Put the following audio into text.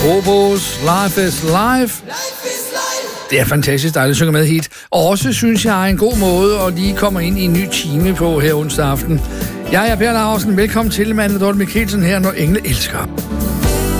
Hobos, Life is Life. Det er fantastisk dejligt at synge med hit. Og også, synes jeg, en god måde at lige komme ind i en ny time på her onsdag aften. Jeg er Per Laursen. Velkommen til, Manden Dorte Mikkelsen her, når engle elsker.